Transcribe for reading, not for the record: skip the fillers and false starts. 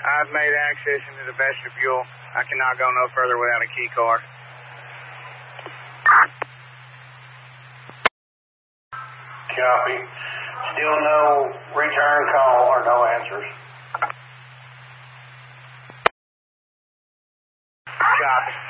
I've made access into the vestibule. I cannot go no further without a key card. Copy. Still no return call or no answers. Copy.